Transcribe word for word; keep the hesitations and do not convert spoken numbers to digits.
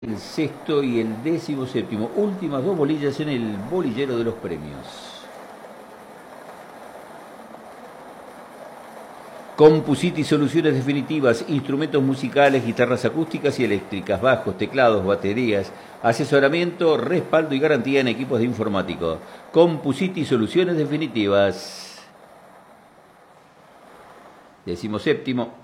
El sexto y el décimo séptimo. Últimas dos bolillas en el bolillero de los premios. Compusiti Soluciones Definitivas, instrumentos musicales, guitarras acústicas y eléctricas, bajos, teclados, baterías, asesoramiento, respaldo y garantía en equipos de informático. Compusiti Soluciones Definitivas. Décimo séptimo.